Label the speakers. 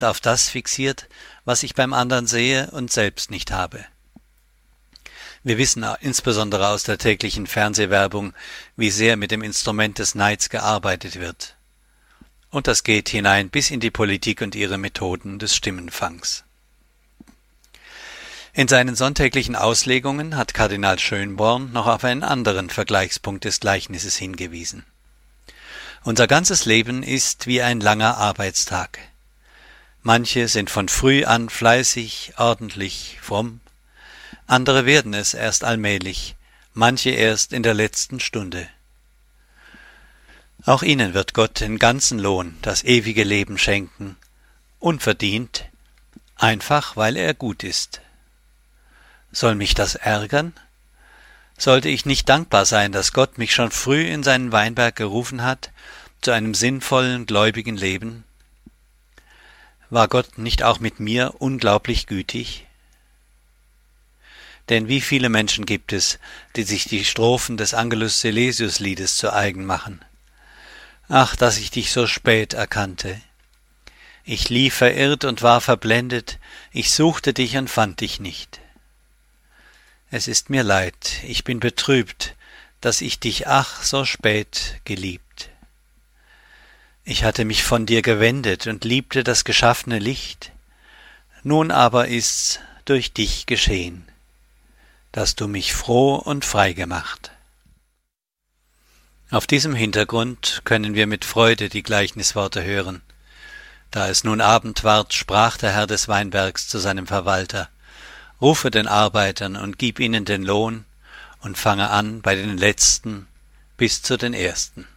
Speaker 1: auf das fixiert, was ich beim anderen sehe und selbst nicht habe. Wir wissen insbesondere aus der täglichen Fernsehwerbung, wie sehr mit dem Instrument des Neids gearbeitet wird. Und das geht hinein bis in die Politik und ihre Methoden des Stimmenfangs. In seinen sonntäglichen Auslegungen hat Kardinal Schönborn noch auf einen anderen Vergleichspunkt des Gleichnisses hingewiesen. Unser ganzes Leben ist wie ein langer Arbeitstag. Manche sind von früh an fleißig, ordentlich, fromm, andere werden es erst allmählich, manche erst in der letzten Stunde. Auch ihnen wird Gott den ganzen Lohn, das ewige Leben schenken, unverdient, einfach weil er gut ist. Soll mich das ärgern? Sollte ich nicht dankbar sein, dass Gott mich schon früh in seinen Weinberg gerufen hat, zu einem sinnvollen, gläubigen Leben? War Gott nicht auch mit mir unglaublich gütig? Denn wie viele Menschen gibt es, die sich die Strophen des Angelus Silesius-Liedes zu eigen machen? Ach, dass ich dich so spät erkannte. Ich lief verirrt und war verblendet, ich suchte dich und fand dich nicht. Es ist mir leid, ich bin betrübt, dass ich dich ach so spät geliebt. Ich hatte mich von dir gewendet und liebte das geschaffene Licht, nun aber ist's durch dich geschehen, dass du mich froh und frei gemacht. Auf diesem Hintergrund können wir mit Freude die Gleichnisworte hören. Da es nun Abend ward, sprach der Herr des Weinbergs zu seinem Verwalter: Rufe den Arbeitern und gib ihnen den Lohn und fange an bei den Letzten bis zu den Ersten.